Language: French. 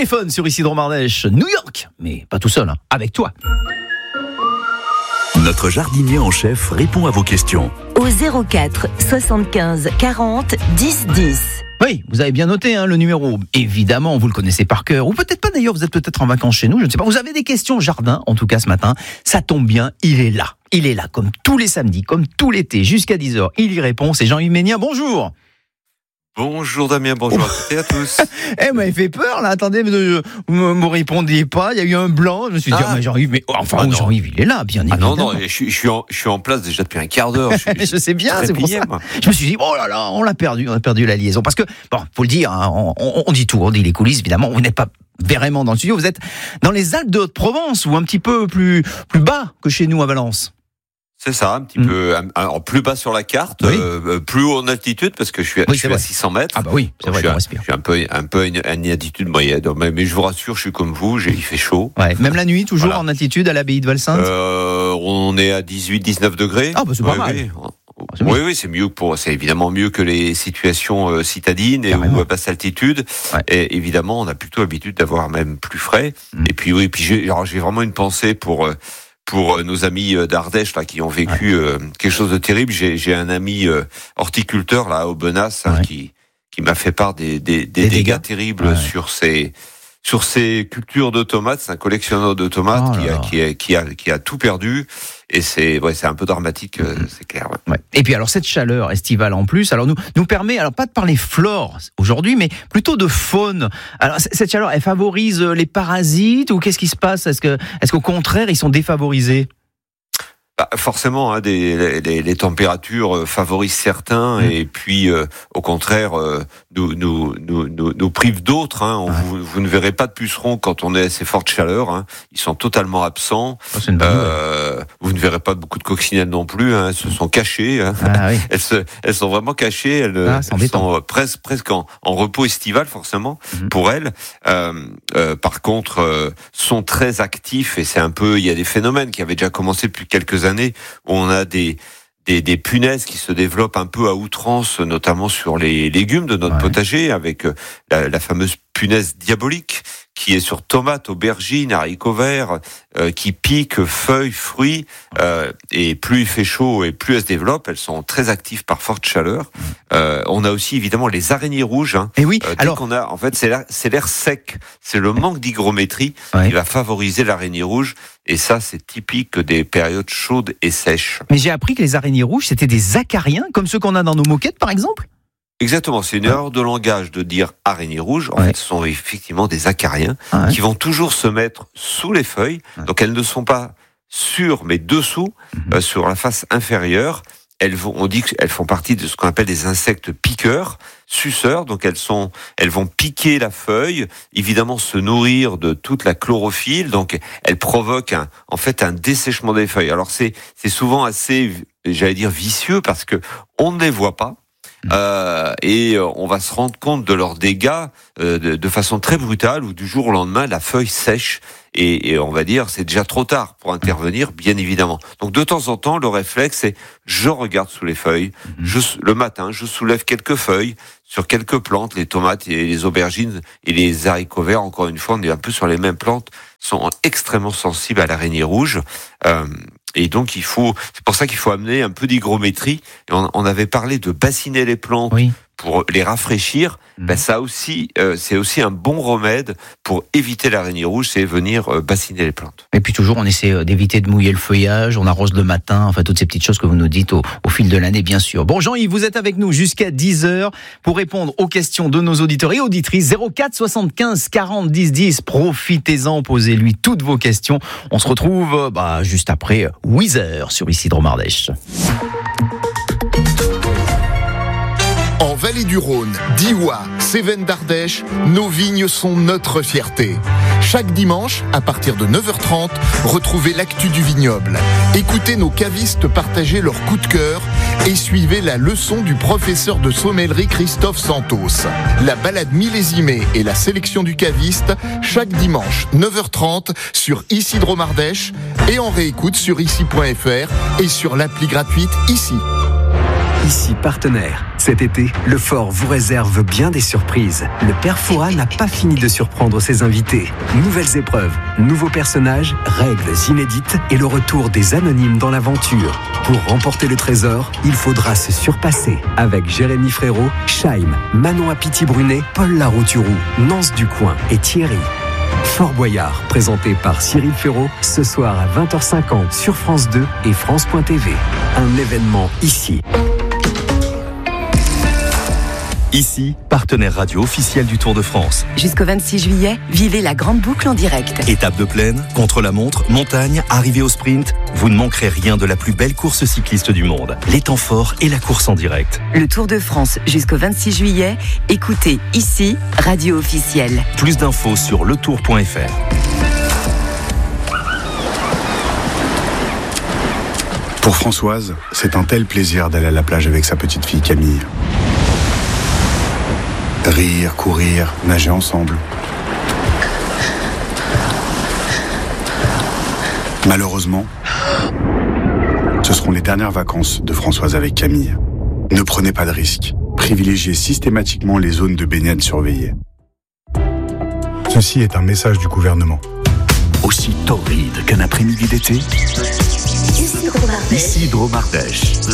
téléphone sur Isidro Mardèche, New York, mais pas tout seul, hein, avec toi. Notre jardinier en chef répond à vos questions. Au 04 75 40 10 10. Oui, vous avez bien noté le numéro. Évidemment, vous le connaissez par cœur. Ou peut-être pas d'ailleurs, vous êtes peut-être en vacances chez nous, je ne sais pas. Vous avez des questions jardin, en tout cas ce matin. Ça tombe bien, il est là. Il est là, comme tous les samedis, comme tout l'été, jusqu'à 10h. Il y répond, c'est Jean-Yves Ménien, bonjour. Bonjour Damien, bonjour à toutes et à tous. Vous m'avez fait peur là, attendez, vous ne me répondiez pas, il y a eu un blanc, je me suis dit, mais Jean-Yves, Jean-Yves, il est là, bien évidemment. Non, je suis en place déjà depuis un quart d'heure. Je sais bien, c'est pour ça. Je me suis dit, oh là là, on a perdu la liaison. Parce que, faut le dire, on dit tout, on dit les coulisses, évidemment, vous n'êtes pas vraiment dans le studio, vous êtes dans les Alpes de Haute-Provence, ou un petit peu plus bas que chez nous à Valence. C'est ça, un petit peu plus bas sur la carte, plus haut en altitude, parce que je suis à 600 mètres. Ah bah oui, c'est vrai qu'on respire. Je suis un peu une altitude moyenne, mais je vous rassure, je suis comme vous, il fait chaud. Ouais, même la nuit, toujours en altitude à l'abbaye de Valsainte. On est à 18-19 degrés. Ah bah c'est pas mal. Oui, c'est évidemment mieux que les situations citadines et ou à basse altitude. Ouais. Et évidemment, on a plutôt l'habitude d'avoir même plus frais. Et puis j'ai vraiment une pensée pour nos amis d'Ardèche là qui ont vécu quelque chose de terrible. J'ai un ami horticulteur là au Benas qui m'a fait part des dégâts terribles sur ses cultures de tomates. C'est un collectionneur de tomates qui a tout perdu. Et c'est un peu dramatique, c'est clair. Ouais. Et puis alors cette chaleur estivale en plus, alors nous permet alors pas de parler flore aujourd'hui, mais plutôt de faune. Alors cette chaleur, elle favorise les parasites ou qu'est-ce qui se passe ? Est-ce qu'au contraire ils sont défavorisés ? Forcément, les températures favorisent certains et puis au contraire nous privent d'autres. Vous ne verrez pas de pucerons quand on est à ces fortes chaleurs. Ils sont totalement absents. Vous ne verrez pas beaucoup de coccinelles non plus. Elles se sont cachées. Elles sont vraiment cachées. Elles sont presque en repos estival forcément pour elles. Par contre, sont très actifs et c'est un peu. Il y a des phénomènes qui avaient déjà commencé depuis quelques années où on a des punaises qui se développent un peu à outrance, notamment sur les légumes de notre potager, avec la fameuse punaise diabolique qui est sur tomates, aubergines, haricots verts, qui piquent feuilles, fruits, et plus il fait chaud et plus elles se développent. Elles sont très actives par forte chaleur. On a aussi évidemment les araignées rouges. Et oui. Alors qu'on a, en fait, c'est l'air sec, c'est le manque d'hygrométrie qui va favoriser l'araignée rouge. Et ça, c'est typique des périodes chaudes et sèches. Mais j'ai appris que les araignées rouges, c'était des acariens, comme ceux qu'on a dans nos moquettes, par exemple. Exactement, c'est une erreur de langage de dire araignée rouge. En fait, ce sont effectivement des acariens qui vont toujours se mettre sous les feuilles. Donc, elles ne sont pas sur, mais dessous, sur la face inférieure. On dit qu'elles font partie de ce qu'on appelle des insectes piqueurs, suceurs. Donc, elles vont piquer la feuille, évidemment se nourrir de toute la chlorophylle. Donc, elles provoquent un dessèchement des feuilles. Alors, c'est souvent assez, j'allais dire, vicieux parce que on ne les voit pas. Et on va se rendre compte de leurs dégâts de façon très brutale où du jour au lendemain la feuille sèche et on va dire c'est déjà trop tard pour intervenir bien évidemment. Donc de temps en temps le réflexe c'est je regarde sous les feuilles, le matin je soulève quelques feuilles sur quelques plantes, les tomates et les aubergines et les haricots verts, encore une fois on est un peu sur les mêmes plantes, sont extrêmement sensibles à l'araignée rouge. Et donc c'est pour ça qu'il faut amener un peu d'hygrométrie. Et on avait parlé de bassiner les plantes pour les rafraîchir. Ça aussi, c'est aussi un bon remède pour éviter l'araignée rouge, c'est venir bassiner les plantes. Et puis toujours, on essaie d'éviter de mouiller le feuillage, on arrose le matin, enfin toutes ces petites choses que vous nous dites au fil de l'année, bien sûr. Bon, Jean-Yves, vous êtes avec nous jusqu'à 10h pour répondre aux questions de nos auditeurs et auditrices. 04 75 40 10 10. Profitez-en, posez-lui toutes vos questions. On se retrouve juste après Weezer sur Isidro Mardèche. En Vallée du Rhône, Diois, Cévennes d'Ardèche, nos vignes sont notre fierté. Chaque dimanche, à partir de 9h30, retrouvez l'actu du vignoble. Écoutez nos cavistes partager leurs coups de cœur et suivez la leçon du professeur de sommellerie Christophe Santos. La balade millésimée et la sélection du caviste, chaque dimanche, 9h30, sur Isidro Mardèche et en réécoute sur ici.fr et sur l'appli gratuite Ici. Ici Partenaire. Cet été, le fort vous réserve bien des surprises. Le père Fouras n'a pas fini de surprendre ses invités. Nouvelles épreuves, nouveaux personnages, règles inédites et le retour des anonymes dans l'aventure. Pour remporter le trésor, il faudra se surpasser. Avec Jérémy Frérot, Chaim, Manon Apiti-Brunet, Paul Larouturou, Nance Ducoing et Thierry. Fort Boyard, présenté par Cyril Ferraud, ce soir à 20h50 sur France 2 et France.tv. Un événement ici. Ici, partenaire radio officiel du Tour de France. Jusqu'au 26 juillet, vivez la grande boucle en direct. Étape de plaine, contre-la-montre, montagne, arrivée au sprint, vous ne manquerez rien de la plus belle course cycliste du monde. Les temps forts et la course en direct. Le Tour de France jusqu'au 26 juillet, écoutez ici, radio officielle. Plus d'infos sur letour.fr. Pour Françoise, c'est un tel plaisir d'aller à la plage avec sa petite fille Camille. Rire, courir, nager ensemble. Malheureusement, ce seront les dernières vacances de Françoise avec Camille. Ne prenez pas de risques. Privilégiez systématiquement les zones de baignade surveillées. Ceci est un message du gouvernement. Aussi torride qu'un après-midi d'été, ici Dromardèche.